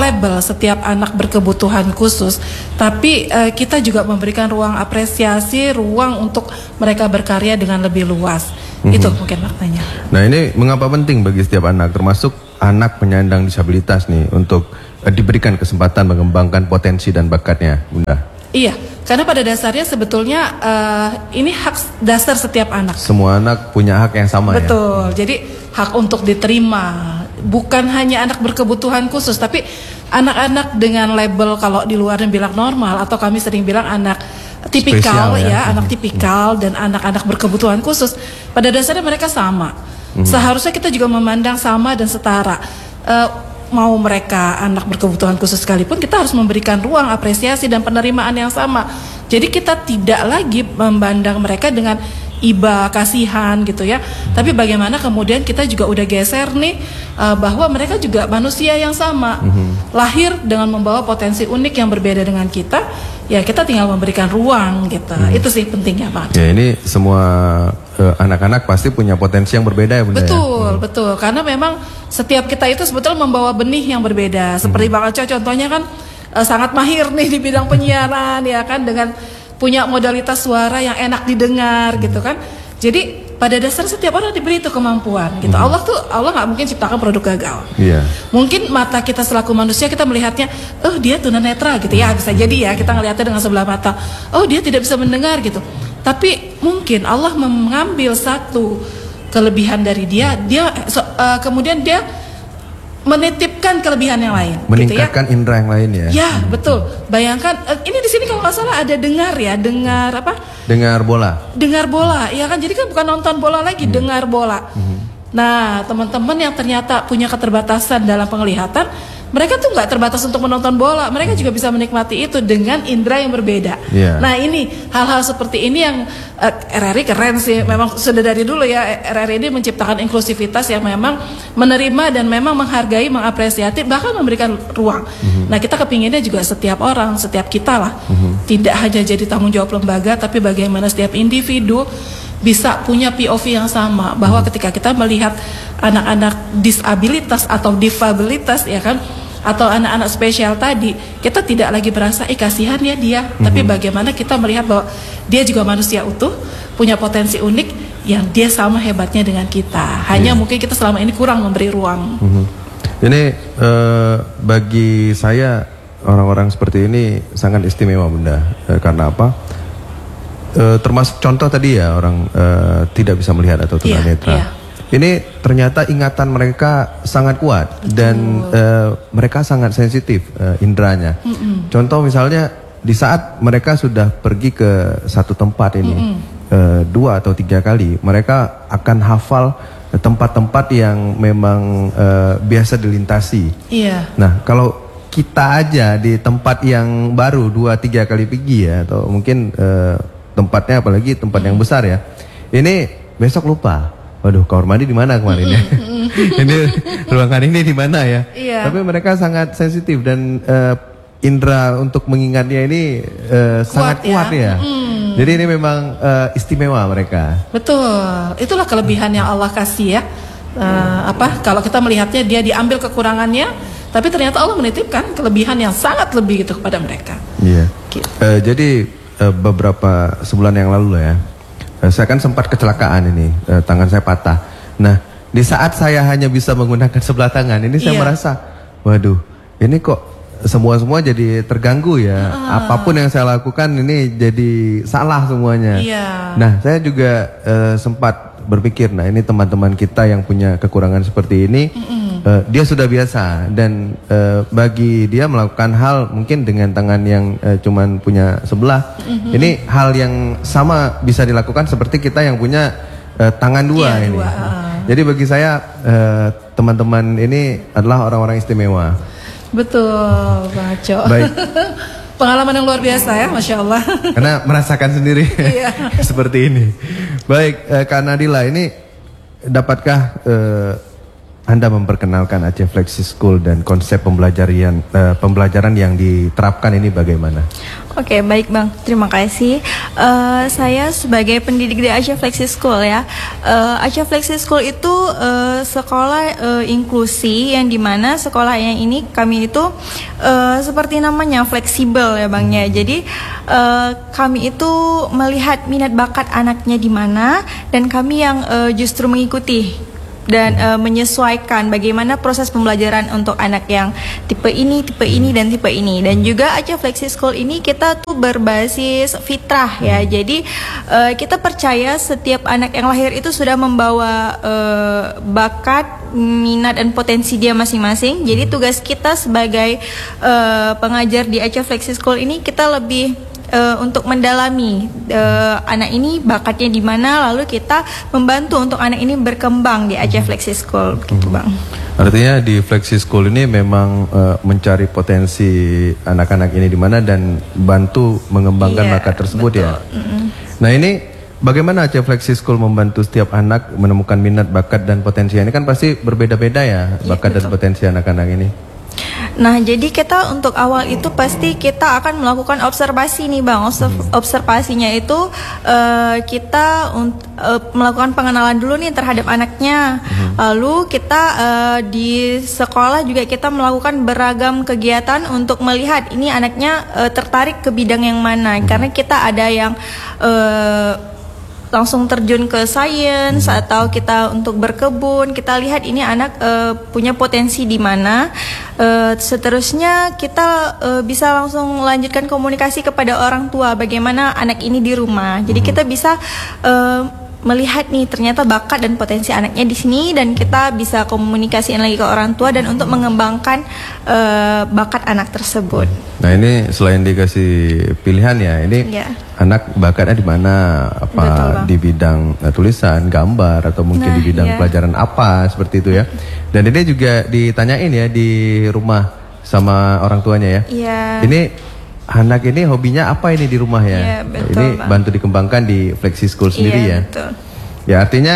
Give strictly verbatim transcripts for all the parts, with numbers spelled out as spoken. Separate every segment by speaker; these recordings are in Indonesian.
Speaker 1: melabel setiap anak berkebutuhan khusus, tapi uh, kita juga memberikan ruang apresiasi, ruang untuk mereka berkarya dengan lebih luas. Mm-hmm. Itu mungkin maknanya.
Speaker 2: Nah, ini mengapa penting bagi setiap anak, termasuk anak penyandang disabilitas nih, untuk uh, diberikan kesempatan mengembangkan potensi dan bakatnya, Bunda?
Speaker 1: Iya, karena pada dasarnya sebetulnya uh, ini hak dasar setiap anak.
Speaker 2: Semua anak punya hak yang sama.
Speaker 1: Betul,
Speaker 2: ya? Betul,
Speaker 1: jadi hak untuk diterima. Bukan hanya anak berkebutuhan khusus, tapi anak-anak dengan label kalau di luarnya bilang normal, atau kami sering bilang anak tipikal. Spesial, ya, ya anak tipikal dan anak-anak berkebutuhan khusus. Pada dasarnya mereka sama. Hmm. Seharusnya kita juga memandang sama dan setara. Uh, mau mereka anak berkebutuhan khusus sekalipun, kita harus memberikan ruang apresiasi dan penerimaan yang sama. Jadi kita tidak lagi memandang mereka dengan iba, kasihan gitu ya. Tapi bagaimana kemudian kita juga udah geser nih uh, bahwa mereka juga manusia yang sama, mm-hmm. lahir dengan membawa potensi unik yang berbeda dengan kita. Ya kita tinggal memberikan ruang gitu. Mm. Itu sih pentingnya Pak.
Speaker 2: Ya ini semua uh, anak-anak pasti punya potensi yang berbeda ya Bunda.
Speaker 1: Betul,
Speaker 2: ya?
Speaker 1: betul. Karena memang setiap kita itu sebetulnya membawa benih yang berbeda. Seperti mm-hmm. Bang Aco contohnya kan uh, sangat mahir nih di bidang penyiaran ya kan, dengan punya modalitas suara yang enak didengar hmm. gitu kan. Jadi pada dasar setiap orang diberi itu kemampuan gitu. Hmm. Allah tuh Allah nggak mungkin ciptakan produk gagal. Yeah. Mungkin mata kita selaku manusia kita melihatnya, oh dia tunanetra gitu ya, bisa jadi ya kita ngelihatnya dengan sebelah mata. Oh dia tidak bisa mendengar gitu. Tapi mungkin Allah mengambil satu kelebihan dari dia, dia so, uh, kemudian dia menitipkan kelebihan yang lain,
Speaker 2: meningkatkan
Speaker 1: gitu ya.
Speaker 2: Indera yang lain ya.
Speaker 1: Ya betul. Bayangkan ini di sini kalau nggak salah ada dengar ya, dengar apa?
Speaker 2: Dengar bola.
Speaker 1: Dengar bola, ya kan. Jadi kan bukan nonton bola lagi, hmm. dengar bola. Hmm. Nah teman-teman yang ternyata punya keterbatasan dalam penglihatan, mereka tuh nggak terbatas untuk menonton bola, mereka juga bisa menikmati itu dengan indera yang berbeda. Yeah. Nah ini hal-hal seperti ini yang uh, R R I keren sih, memang sudah dari dulu ya R R I ini menciptakan inklusivitas yang memang menerima dan memang menghargai, mengapresiasi, bahkan memberikan ruang. Mm-hmm. Nah kita kepinginnya juga setiap orang, setiap kita lah, mm-hmm. tidak hanya jadi tanggung jawab lembaga, tapi bagaimana setiap individu bisa punya P O V yang sama, bahwa ketika kita melihat anak-anak disabilitas atau difabilitas ya kan, atau anak-anak spesial tadi, kita tidak lagi merasa eh kasihan ya dia, mm-hmm. tapi bagaimana kita melihat bahwa dia juga manusia utuh, punya potensi unik yang dia sama hebatnya dengan kita. Hanya yeah. mungkin kita selama ini kurang memberi ruang.
Speaker 2: Mm-hmm. Ini uh, bagi saya orang-orang seperti ini sangat istimewa Bunda, uh, karena apa? Uh, termasuk contoh tadi ya orang uh, tidak bisa melihat atau tunanetra. Yeah, yeah. Ini ternyata ingatan mereka sangat kuat. Betul. Dan uh, mereka sangat sensitif uh, inderanya. Mm-mm. Contoh misalnya di saat mereka sudah pergi ke satu tempat ini uh, dua atau tiga kali, mereka akan hafal tempat-tempat yang memang uh, biasa dilintasi.
Speaker 1: Yeah.
Speaker 2: Nah kalau kita aja di tempat yang baru dua tiga kali pergi ya, atau mungkin uh, tempatnya apalagi tempat yang besar ya, ini besok lupa. Waduh, kamar mandi di mana kemarin ya? Ini ruangan ini di mana ya? Iya. Tapi mereka sangat sensitif dan uh, indera untuk mengingatnya ini uh, kuat sangat kuat ya. ya. Mm. Jadi ini memang uh, istimewa mereka.
Speaker 1: Betul, itulah kelebihan yang Allah kasih ya. Uh, apa? Kalau kita melihatnya dia diambil kekurangannya, tapi ternyata Allah menitipkan kelebihan yang sangat lebih gitu kepada mereka.
Speaker 2: Iya. Gitu. Uh, jadi uh, beberapa sebulan yang lalu ya. Saya kan sempat kecelakaan ini, eh, tangan saya patah. Nah, di saat saya hanya bisa menggunakan sebelah tangan, ini saya yeah. merasa, waduh, ini kok semua-semua jadi terganggu ya. Ah. Apapun yang saya lakukan ini jadi salah semuanya.
Speaker 1: Yeah.
Speaker 2: Nah, saya juga eh, sempat berpikir, nah ini teman-teman kita yang punya kekurangan seperti ini, uh, dia sudah biasa. Dan uh, bagi dia melakukan hal mungkin dengan tangan yang uh, cuman punya sebelah, mm-hmm. ini hal yang sama bisa dilakukan seperti kita yang punya uh, tangan dua yeah, ini. Dua. Jadi bagi saya uh, teman-teman ini adalah orang-orang istimewa.
Speaker 1: Betul, Bang Aco. Baik. Pengalaman yang luar biasa ya, Masya Allah.
Speaker 2: Karena merasakan sendiri iya. seperti ini. Baik, eh, Kak Nadila, ini dapatkah eh, Anda memperkenalkan Aceh Flexi School dan konsep pembelajaran uh, pembelajaran yang diterapkan ini bagaimana?
Speaker 3: Oke, baik Bang, terima kasih. Uh, saya sebagai pendidik di Aceh Flexi School ya. Uh, Aceh Flexi School itu uh, sekolah uh, inklusi yang dimana sekolah yang ini kami itu uh, seperti namanya fleksibel ya Bang ya. Jadi uh, kami itu melihat minat bakat anaknya di mana dan kami yang uh, justru mengikuti dan uh, menyesuaikan bagaimana proses pembelajaran untuk anak yang tipe ini, tipe ini, dan tipe ini. Dan juga Aceh Flexi School ini kita tuh berbasis fitrah ya. Jadi uh, kita percaya setiap anak yang lahir itu sudah membawa uh, bakat, minat, dan potensi dia masing-masing. Jadi tugas kita sebagai uh, pengajar di Aceh Flexi School ini kita lebih Uh, untuk mendalami uh, anak ini bakatnya di mana, lalu kita membantu untuk anak ini berkembang di Aceh Flexi School, gitu Bang.
Speaker 2: Artinya di Flexi School ini memang uh, mencari potensi anak-anak ini di mana dan bantu mengembangkan yeah, bakat tersebut betul. Ya. Mm-hmm. Nah ini bagaimana Aceh Flexi School membantu setiap anak menemukan minat, bakat, dan potensi? Ini kan pasti berbeda-beda ya bakat yeah, dan potensi anak-anak ini.
Speaker 3: Nah, jadi kita untuk awal itu pasti kita akan melakukan observasi nih Bang. Observ- observasinya itu uh, kita un- uh, melakukan pengenalan dulu nih terhadap anaknya. Lalu kita uh, di sekolah juga kita melakukan beragam kegiatan untuk melihat ini anaknya uh, tertarik ke bidang yang mana. Karena kita ada yang uh, langsung terjun ke sains atau kita untuk berkebun, kita lihat ini anak uh, punya potensi di mana. Uh, seterusnya kita uh, bisa langsung melanjutkan komunikasi kepada orang tua bagaimana anak ini di rumah. Jadi kita bisa uh, melihat nih ternyata bakat dan potensi anaknya di sini dan kita bisa komunikasiin lagi ke orang tua dan untuk mengembangkan uh, bakat anak tersebut.
Speaker 2: Nah ini selain dikasih pilihan ya, ini ya. Anak bakatnya di mana? Apa betul, di bidang uh, tulisan, gambar, atau mungkin nah, di bidang ya. Pelajaran apa seperti itu ya? Dan ini juga ditanyain ya di rumah sama orang tuanya ya.
Speaker 3: Iya.
Speaker 2: Ini anak ini hobinya apa ini di rumah ya?
Speaker 3: Iya, betul,
Speaker 2: ini
Speaker 3: Bang.
Speaker 2: Bantu dikembangkan di Flexi School sendiri
Speaker 3: iya,
Speaker 2: ya.
Speaker 3: Betul.
Speaker 2: Ya artinya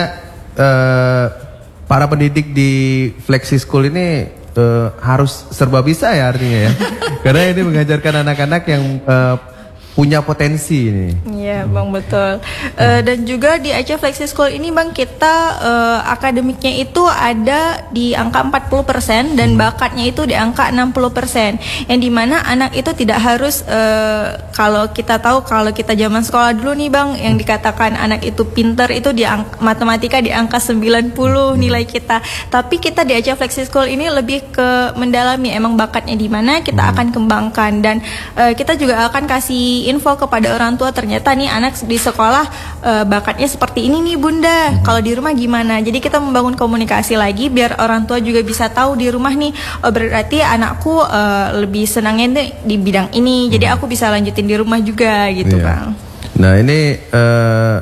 Speaker 2: uh, para pendidik di Flexi School ini uh, harus serba bisa ya artinya ya. Karena ini mengajarkan anak-anak yang uh, punya potensi ini.
Speaker 3: Iya Bang, betul. Uh, dan juga di Aceh Flexi School ini Bang, kita uh, akademiknya itu ada di angka empat puluh persen dan bakatnya itu di angka enam puluh persen. Yang dimana anak itu tidak harus uh, kalau kita tahu kalau kita zaman sekolah dulu nih Bang, yang dikatakan anak itu pinter itu di angka, matematika di angka sembilan puluh nilai kita. Tapi kita di Aceh Flexi School ini lebih ke mendalami emang bakatnya di mana, kita akan kembangkan dan uh, kita juga akan kasih info kepada orang tua ternyata nih anak di sekolah uh, bakatnya seperti ini nih Bunda. Hmm. Kalau di rumah gimana? Jadi kita membangun komunikasi lagi biar orang tua juga bisa tahu di rumah nih oh, berarti anakku uh, lebih senangnya nih di bidang ini. Jadi aku bisa lanjutin di rumah juga gitu, yeah. Bang.
Speaker 2: Nah, ini uh,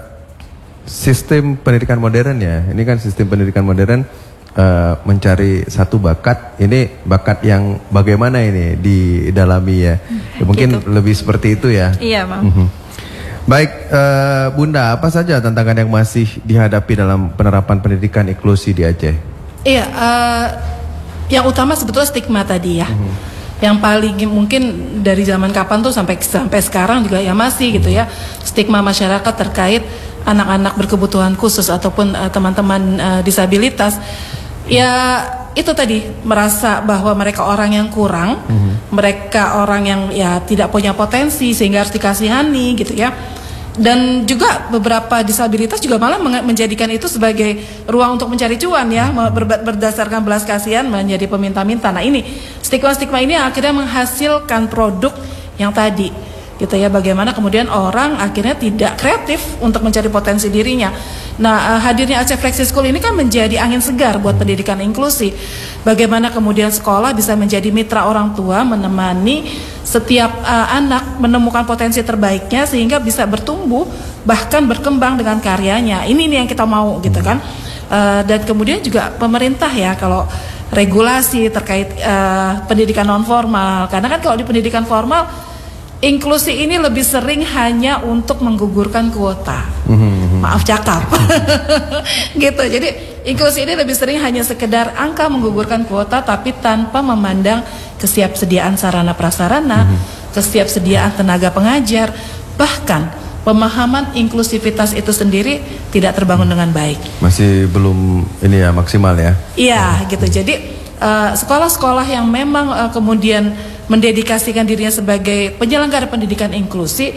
Speaker 2: sistem pendidikan modern ya. Ini kan sistem pendidikan modern uh, mencari satu bakat. Ini bakat yang bagaimana ini didalami ya. ya mungkin gitu. Lebih seperti itu ya.
Speaker 3: Iya, Bang.
Speaker 2: Mm-hmm. Baik, uh, Bunda, apa saja tantangan yang masih dihadapi dalam penerapan pendidikan inklusi di Aceh?
Speaker 1: Iya, uh, yang utama sebetulnya stigma tadi ya. Mm-hmm. Yang paling mungkin dari zaman kapan tuh sampai sampai sekarang juga ya masih gitu ya. Stigma masyarakat terkait anak-anak berkebutuhan khusus ataupun uh, teman-teman uh, disabilitas. Ya itu tadi merasa bahwa mereka orang yang kurang, mm-hmm. mereka orang yang ya tidak punya potensi sehingga harus dikasihani gitu ya. Dan juga beberapa disabilitas juga malah menjadikan itu sebagai ruang untuk mencari cuan ya, ber- berdasarkan belas kasihan menjadi peminta-minta. Nah ini stigma-stigma ini akhirnya menghasilkan produk yang tadi gitu ya, bagaimana kemudian orang akhirnya tidak kreatif untuk mencari potensi dirinya. Nah, hadirnya Aceh Flexi School ini kan menjadi angin segar buat pendidikan inklusi. Bagaimana kemudian sekolah bisa menjadi mitra orang tua, menemani setiap uh, anak menemukan potensi terbaiknya sehingga bisa bertumbuh bahkan berkembang dengan karyanya. Ini nih yang kita mau gitu kan. Uh, dan kemudian juga pemerintah ya, kalau regulasi terkait uh, pendidikan non formal, karena kan kalau di pendidikan formal inklusi ini lebih sering hanya untuk menggugurkan kuota. Mm-hmm. maaf cakap. Gitu. Jadi inklusi ini lebih sering hanya sekedar angka menggugurkan kuota, tapi tanpa memandang kesiapsediaan sarana prasarana, mm-hmm. kesiapsediaan tenaga pengajar, bahkan pemahaman inklusivitas itu sendiri tidak terbangun dengan baik.
Speaker 2: Masih belum ini ya maksimal ya?
Speaker 1: Iya, gitu. Jadi uh, sekolah-sekolah yang memang uh, kemudian mendedikasikan dirinya sebagai penyelenggara pendidikan inklusi,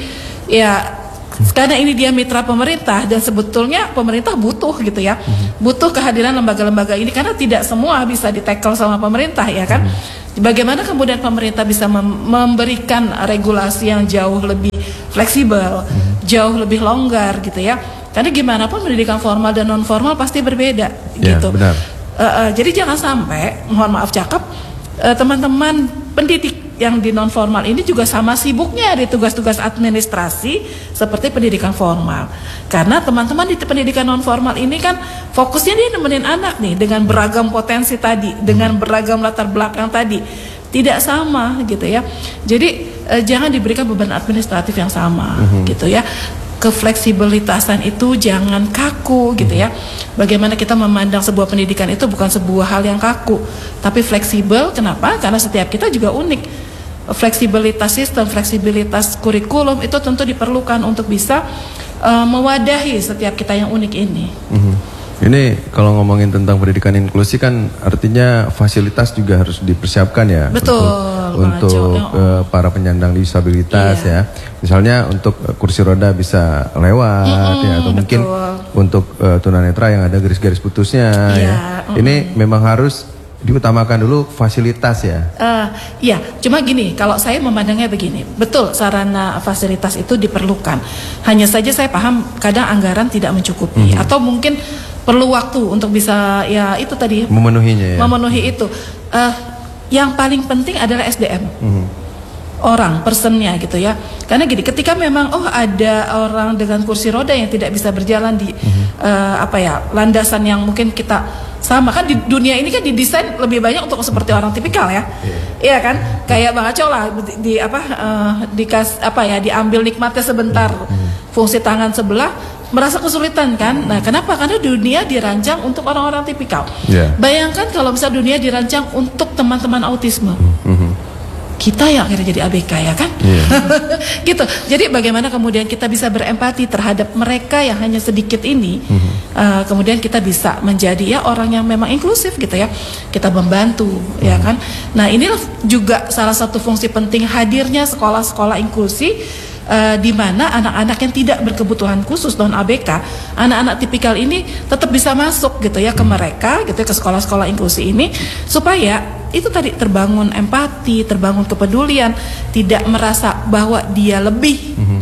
Speaker 1: ya karena ini dia mitra pemerintah dan sebetulnya pemerintah butuh gitu ya, butuh kehadiran lembaga-lembaga ini karena tidak semua bisa di-tackle sama pemerintah ya kan. Bagaimana kemudian pemerintah bisa mem- memberikan regulasi yang jauh lebih fleksibel, jauh lebih longgar gitu ya. Karena gimana pun pendidikan formal dan non formal pasti berbeda
Speaker 2: ya,
Speaker 1: gitu.
Speaker 2: Benar.
Speaker 1: Uh, uh, jadi jangan sampai, mohon maaf cakap, uh, teman-teman pendidik yang di non formal ini juga sama sibuknya di tugas-tugas administrasi seperti pendidikan formal. Karena teman-teman di pendidikan non formal ini kan fokusnya dia nemenin anak nih dengan beragam potensi tadi, dengan beragam latar belakang tadi. Tidak sama gitu ya. Jadi eh, jangan diberikan beban administratif yang sama mm-hmm. gitu ya. Kefleksibilitasan itu jangan kaku gitu ya. Bagaimana kita memandang sebuah pendidikan itu bukan sebuah hal yang kaku, tapi fleksibel. Kenapa? Karena setiap kita juga unik. Fleksibilitas sistem, fleksibilitas kurikulum itu tentu diperlukan untuk bisa uh, mewadahi setiap kita yang unik ini.
Speaker 2: Mm-hmm. Ini kalau ngomongin tentang pendidikan inklusi kan artinya fasilitas juga harus dipersiapkan ya.
Speaker 1: Betul.
Speaker 2: Untuk, untuk uh, para penyandang disabilitas iya. ya. Misalnya untuk uh, kursi roda bisa lewat mm-hmm, ya atau betul. Mungkin untuk uh, tunanetra yang ada garis-garis putusnya iya, ya. Mm-hmm. Ini memang harus diutamakan dulu fasilitas ya.
Speaker 1: Uh, ya, cuma gini, kalau saya memandangnya begini, betul sarana fasilitas itu diperlukan. Hanya saja saya paham kadang anggaran tidak mencukupi mm-hmm. atau mungkin perlu waktu untuk bisa ya itu tadi
Speaker 2: memenuhinya ya.
Speaker 1: Memenuhi itu. Uh, yang paling penting adalah S D M. Mm-hmm. Orang, personnya gitu ya. Karena gini, ketika memang oh ada orang dengan kursi roda yang tidak bisa berjalan di mm-hmm. uh, apa ya, landasan yang mungkin kita sama kan di dunia ini kan didesain lebih banyak untuk seperti orang tipikal ya, iya yeah. kan, kayak Bang Aco lah di, di apa uh, dikas apa ya diambil nikmatnya sebentar, fungsi tangan sebelah merasa kesulitan kan, nah kenapa? Karena dunia dirancang untuk orang-orang tipikal. Yeah. Bayangkan kalau misalnya dunia dirancang untuk teman-teman autisme. Mm-hmm. Kita yang akhirnya jadi A B K ya kan, yeah. gitu. Jadi bagaimana kemudian kita bisa berempati terhadap mereka yang hanya sedikit ini, mm-hmm. uh, kemudian kita bisa menjadi ya orang yang memang inklusif gitu ya, kita membantu mm-hmm. ya kan. Nah inilah juga salah satu fungsi penting hadirnya sekolah-sekolah inklusi. Uh, di mana anak-anak yang tidak berkebutuhan khusus non A B K, anak-anak tipikal ini tetap bisa masuk gitu ya ke mereka gitu ya, ke sekolah-sekolah inklusi ini supaya itu tadi terbangun empati, terbangun kepedulian, tidak merasa bahwa dia lebih mm-hmm.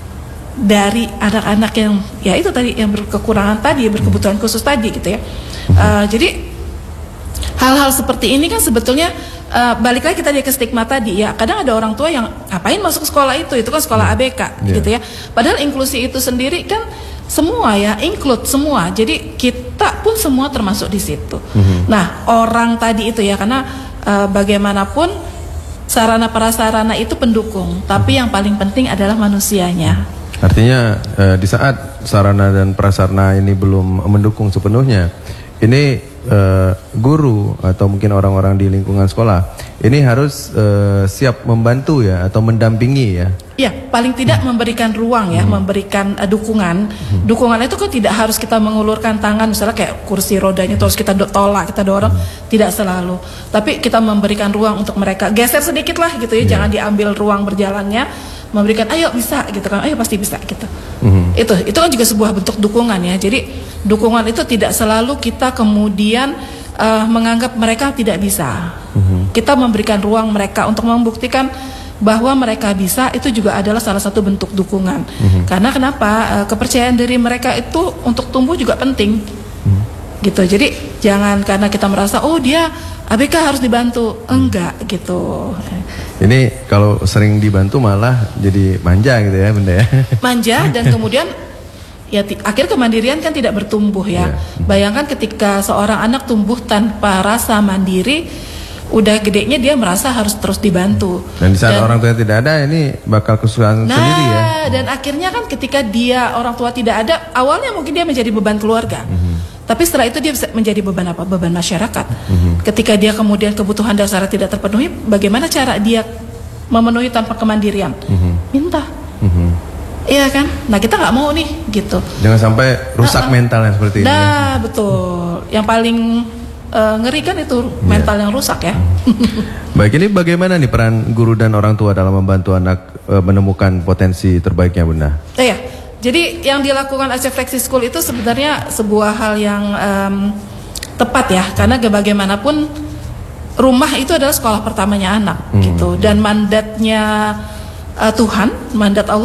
Speaker 1: dari anak-anak yang ya itu tadi yang berkekurangan tadi, berkebutuhan khusus tadi gitu ya. Mm-hmm. Uh, jadi hal-hal seperti ini kan sebetulnya Uh, balik lagi kita dia ke stigma tadi ya, kadang ada orang tua yang ngapain masuk sekolah itu, itu kan sekolah A B K yeah. gitu ya. Padahal inklusi itu sendiri kan semua ya, include semua. Jadi kita pun semua termasuk di situ. Mm-hmm. Nah orang tadi itu ya, karena uh, bagaimanapun sarana prasarana itu pendukung, tapi mm-hmm. yang paling penting adalah manusianya.
Speaker 2: Artinya uh, di saat sarana dan prasarana ini belum mendukung sepenuhnya, ini uh, guru atau mungkin orang-orang di lingkungan sekolah ini harus uh, siap membantu ya atau mendampingi ya.
Speaker 1: Ya, paling tidak hmm. memberikan ruang ya, hmm. memberikan uh, dukungan. Hmm. Dukungan itu kan tidak harus kita mengulurkan tangan, misalnya kayak kursi rodanya terus kita tolak, kita dorong, hmm. tidak selalu. Tapi kita memberikan ruang untuk mereka geser sedikit lah gitu ya, yeah. jangan diambil ruang berjalannya, memberikan ayo bisa gitu kan, ayo pasti bisa gitu. Hmm. Itu itu kan juga sebuah bentuk dukungan ya. Jadi dukungan itu tidak selalu kita kemudian uh, menganggap mereka tidak bisa. Hmm. Kita memberikan ruang mereka untuk membuktikan bahwa mereka bisa, itu juga adalah salah satu bentuk dukungan. Mm-hmm. Karena kenapa? Uh, kepercayaan diri mereka itu untuk tumbuh juga penting. Mm. Gitu. Jadi jangan karena kita merasa oh dia A B K harus dibantu, enggak gitu.
Speaker 2: Ini kalau sering dibantu malah jadi manja gitu ya Bunda ya.
Speaker 1: Manja dan kemudian ya t- akhir kemandirian kan tidak bertumbuh ya. Yeah. Bayangkan ketika seorang anak tumbuh tanpa rasa mandiri, udah gedenya dia merasa harus terus dibantu.
Speaker 2: Dan di saat dan, orang tua tidak ada, ini bakal kesulitan
Speaker 1: nah,
Speaker 2: sendiri ya.
Speaker 1: Dan akhirnya kan ketika dia orang tua tidak ada, awalnya mungkin dia menjadi beban keluarga. Mm-hmm. Tapi setelah itu dia bisa menjadi beban apa? Beban masyarakat. Mm-hmm. Ketika dia kemudian kebutuhan dasar tidak terpenuhi, bagaimana cara dia memenuhi tanpa kemandirian? Mm-hmm. Minta. Mm-hmm. Iya kan? Nah kita nggak mau nih gitu.
Speaker 2: Jangan sampai rusak nah, mentalnya seperti
Speaker 1: nah,
Speaker 2: ini.
Speaker 1: Nah betul. Yang paling uh, ngeri kan itu mental yeah. yang rusak ya.
Speaker 2: Baik, ini bagaimana nih peran guru dan orang tua dalam membantu anak uh, menemukan potensi terbaiknya, Bunda?
Speaker 1: Iya. Jadi yang dilakukan Aceh Flexi School itu sebenarnya sebuah hal yang um, tepat ya, karena bagaimanapun rumah itu adalah sekolah pertamanya anak, hmm. gitu. Dan mandatnya uh, Tuhan, mandat Allah.